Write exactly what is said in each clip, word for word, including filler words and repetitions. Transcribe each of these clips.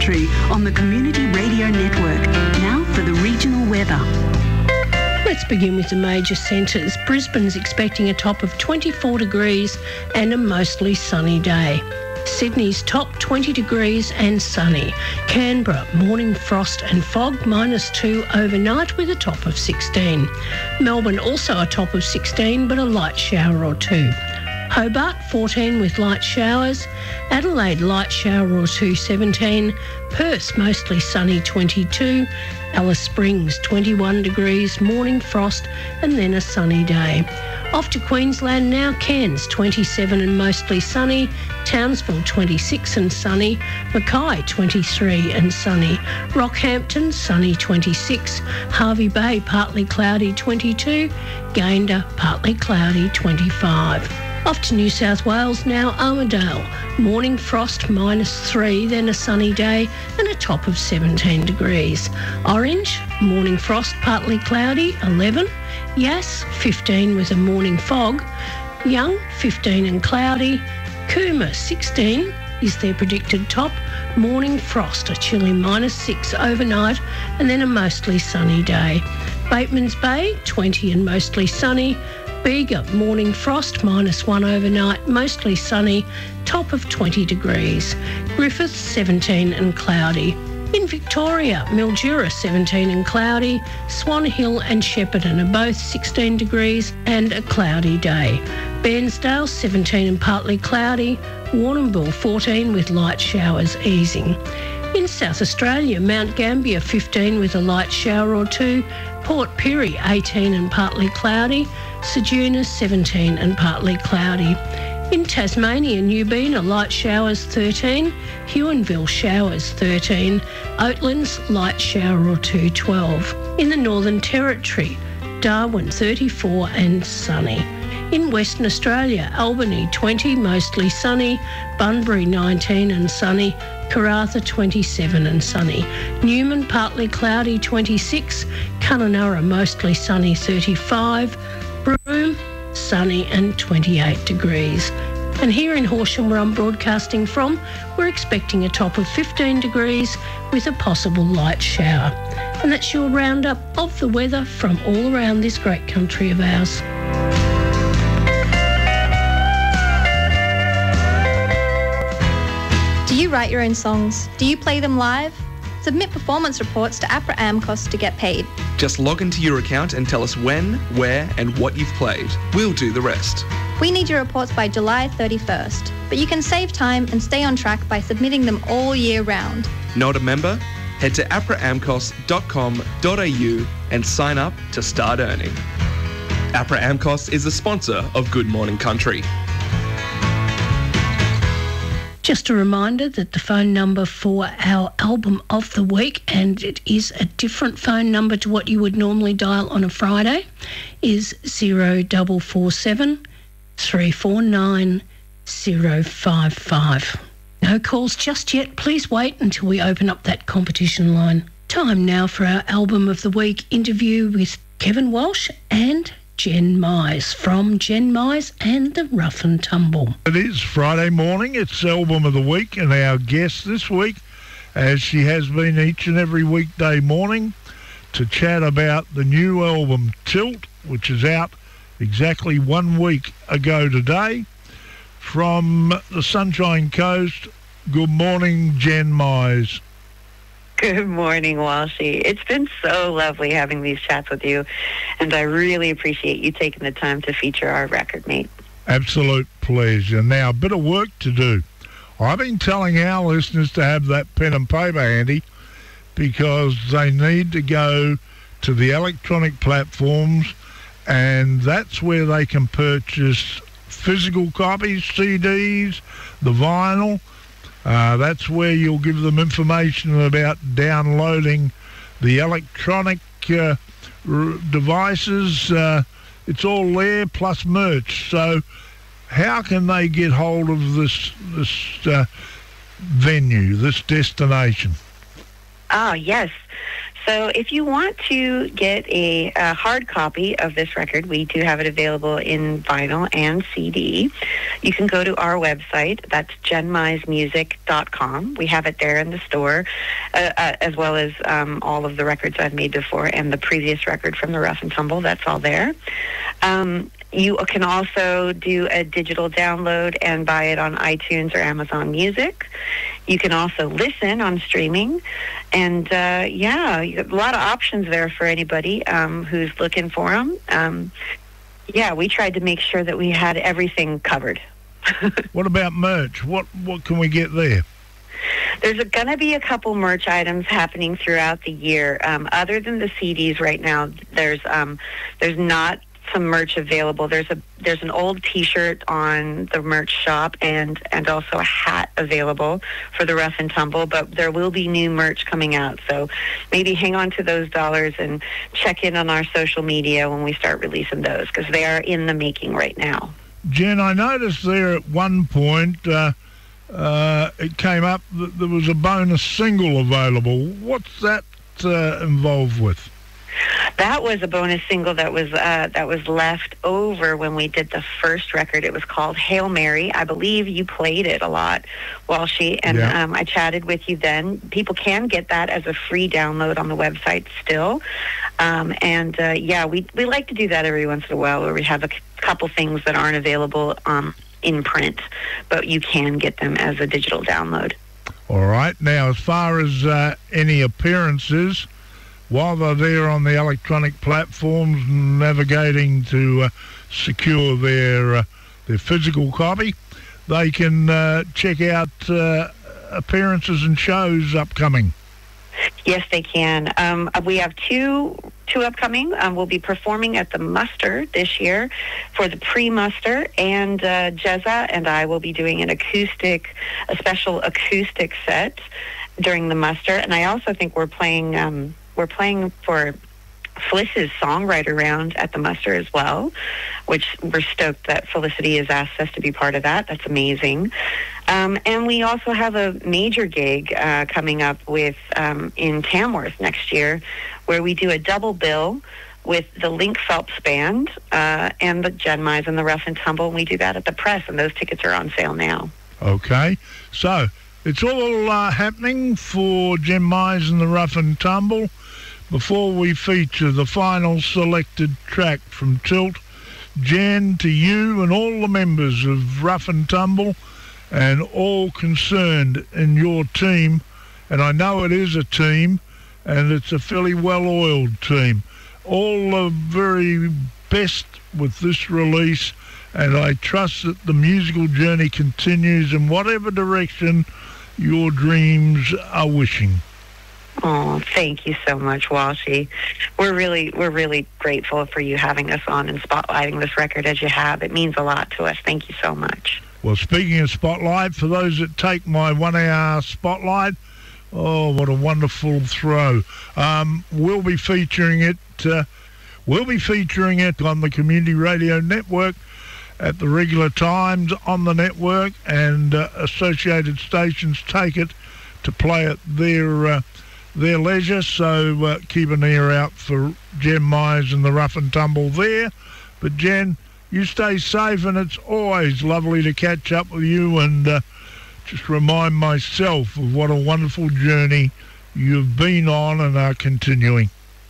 Country on the Community Radio Network. Now for the regional weather. Let's begin with the major centres. Brisbane's expecting a top of twenty-four degrees and a mostly sunny day. Sydney's top twenty degrees and sunny. Canberra, morning frost and fog, minus two overnight with a top of sixteen. Melbourne also a top of sixteen but a light shower or two. Hobart, fourteen with light showers. Adelaide, light shower or two, seventeen. Perth, mostly sunny, twenty-two. Alice Springs, twenty-one degrees, morning frost and then a sunny day. Off to Queensland now. Cairns, twenty-seven and mostly sunny. Townsville, twenty-six and sunny. Mackay, twenty-three and sunny. Rockhampton, sunny, twenty-six. Hervey Bay, partly cloudy, twenty-two. Gayndah, partly cloudy, twenty-five. Off to New South Wales now. Armidale, morning frost, minus three, then a sunny day and a top of seventeen degrees. Orange, morning frost, partly cloudy, eleven. Yass, fifteen with a morning fog. Young, fifteen and cloudy. Cooma, sixteen is their predicted top. Morning frost, a chilly minus six overnight and then a mostly sunny day. Batemans Bay, twenty and mostly sunny. Bega, morning frost, minus one overnight, mostly sunny, top of twenty degrees. Griffith, seventeen and cloudy. In Victoria, Mildura, seventeen and cloudy. Swan Hill and Shepparton are both sixteen degrees and a cloudy day. Bairnsdale, seventeen and partly cloudy. Warrnambool, fourteen with light showers easing. In South Australia, Mount Gambier, fifteen with a light shower or two. Port Pirie, eighteen and partly cloudy. Ceduna, seventeen and partly cloudy. In Tasmania, Newbeen, light showers, thirteen. Huonville, showers, thirteen. Oatlands, light shower or two, twelve. In the Northern Territory, Darwin, thirty-four and sunny. In Western Australia, Albany, twenty, mostly sunny. Bunbury, nineteen and sunny. Karratha, twenty-seven and sunny. Newman, partly cloudy, twenty-six. Kununurra, mostly sunny, thirty-five. Broome, sunny and twenty-eight degrees. And here in Horsham, where I'm broadcasting from, we're expecting a top of fifteen degrees with a possible light shower. And that's your roundup of the weather from all around this great country of ours. Do you write your own songs? Do you play them live? Submit performance reports to APRA AMCOS to get paid. Just log into your account and tell us when, where and what you've played. We'll do the rest. We need your reports by July thirty-first, but you can save time and stay on track by submitting them all year round. Not a member? Head to apra amcos dot com dot a u and sign up to start earning. APRA AMCOS is a sponsor of Good Morning Country. Just a reminder that the phone number for our album of the week, and it is a different phone number to what you would normally dial on a Friday, is zero four four seven, three four nine, zero five five. No calls just yet. Please wait until we open up that competition line. Time now for our album of the week interview with Kevin Walsh and Jen Mize from Jen Mize and the Rough and Tumble. It is Friday morning. It's Album of the Week, and our guest this week, as she has been each and every weekday morning, to chat about the new album Tilt, which is out exactly one week ago today. From the Sunshine Coast, good morning, Jen Mize. Good morning, Walshy. It's been so lovely having these chats with you, and I really appreciate you taking the time to feature our record, mate. Absolute pleasure. Now, a bit of work to do. I've been telling our listeners to have that pen and paper handy because they need to go to the electronic platforms, and that's where they can purchase physical copies, C Ds, the vinyl. Uh, that's where you'll give them information about downloading the electronic uh, r- devices. Uh, it's all there, plus merch. So how can they get hold of this this uh, venue, this destination? Oh, yes. So if you want to get a, a hard copy of this record, we do have it available in vinyl and C D. You can go to our website. That's jen mize music dot com. We have it there in the store, uh, uh, as well as um, all of the records I've made before and the previous record from the Rough and Tumble. That's all there. Um, you can also do a digital download and buy it on iTunes or Amazon Music. You can also listen on streaming. And, uh, yeah, a lot of options there for anybody um, who's looking for them. Um, yeah, we tried to make sure that we had everything covered. What about merch? What what can we get there? There's going to be a couple merch items happening throughout the year. Um, other than the C Ds right now, there's um, there's not some merch available. There's a there's an old T-shirt on the merch shop and and also a hat available for the Rough and Tumble, but there will be new merch coming out. So maybe hang on to those dollars and check in on our social media when we start releasing those, because they are in the making right now. Jen, I noticed there at one point uh, uh, it came up that there was a bonus single available. What's that uh, involved with? That was a bonus single that was uh, that was left over when we did the first record. It was called Hail Mary. I believe you played it a lot, Walshy, and yeah. um, I chatted with you then. People can get that as a free download on the website still. Um, and, uh, yeah, we, we like to do that every once in a while where we have a c- couple things that aren't available um, in print, but you can get them as a digital download. All right. Now, as far as uh, any appearances, while they're there on the electronic platforms navigating to uh, secure their uh, their physical copy, they can uh, check out uh, appearances and shows upcoming. Yes, they can. Um, we have two two upcoming. Um, we'll be performing at the Muster this year for the pre-Muster, and uh, Jezza and I will be doing an acoustic, a special acoustic set during the Muster. And I also think we're playing um, we're playing for Felicity's songwriter round at the Muster as well, which we're stoked that Felicity has asked us to be part of that. That's amazing. Um, and we also have a major gig uh, coming up with um, in Tamworth next year, where we do a double bill with the Link Phelps Band uh, and the Jen Mize and the Rough and Tumble. And we do that at the Press, and those tickets are on sale now. Okay, so it's all uh, happening for Jen Mize and the Rough and Tumble. Before we feature the final selected track from Tilt, Jen, to you and all the members of Rough and Tumble and all concerned in your team, and I know it is a team, and it's a fairly well-oiled team, all the very best with this release, and I trust that the musical journey continues in whatever direction your dreams are wishing. Oh, thank you so much, Walshy. We're really, we're really grateful for you having us on and spotlighting this record as you have. It means a lot to us. Thank you so much. Well, speaking of spotlight, for those that take my one-hour spotlight, oh, what a wonderful throw! Um, we'll be featuring it. Uh, we'll be featuring it on the Community Radio Network at the regular times on the network, and uh, associated stations take it to play at their uh, their leisure. So uh, keep an ear out for Jen Mize and the Rough and Tumble there. But Jen, you stay safe, and it's always lovely to catch up with you and uh, just remind myself of what a wonderful journey you've been on and are continuing.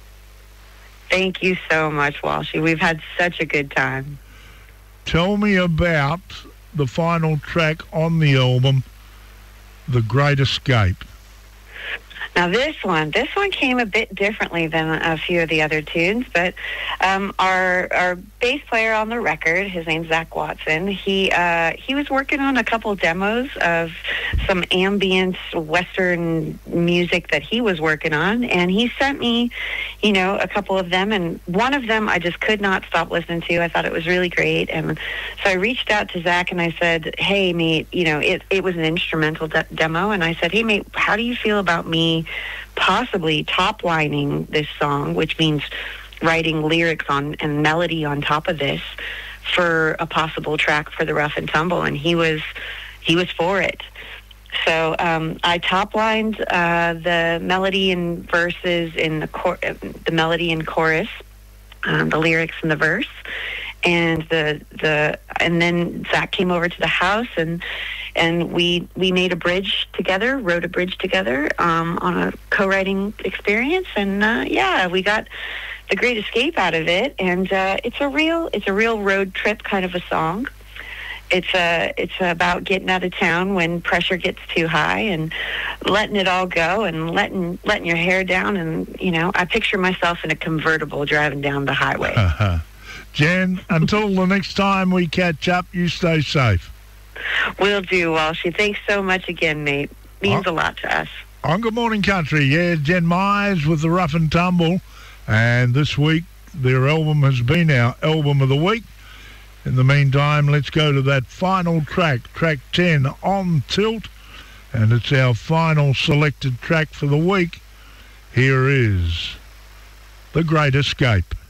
Thank you so much, Walshy. We've had such a good time. Tell me about the final track on the album, The Great Escape. Now this one, this one came a bit differently than a few of the other tunes, but um, our our bass player on the record, his name's Zach Watson, he uh, he was working on a couple demos of some ambient Western music that he was working on, and he sent me, you know, a couple of them, and one of them I just could not stop listening to. I thought it was really great, and so I reached out to Zach and I said, hey, mate, you know, it, it was an instrumental de- demo, and I said, hey, mate, how do you feel about me possibly top-lining this song, which means writing lyrics on and melody on top of this for a possible track for the Rough and Tumble? And he was he was for it. So um, I top-lined uh, the melody and verses in the cor- the melody and chorus, um, the lyrics and the verse, and the the and then Zach came over to the house and and we we made a bridge together, wrote a bridge together um, on a co-writing experience, and uh, yeah, we got The Great Escape out of it, and uh, it's a real it's a real road trip kind of a song. It's a it's about getting out of town when pressure gets too high and letting it all go and letting letting your hair down, and you know, I picture myself in a convertible driving down the highway. Jen, until the next time we catch up, you stay safe. Will do, Walshy. Thanks so much again, mate. Means oh. a lot to us. On Good Morning Country, yeah, Jen Myers with the Rough and Tumble, and this week their album has been our album of the week. In the meantime, let's go to that final track, track ten, On Tilt, and it's our final selected track for the week. Here is The Great Escape.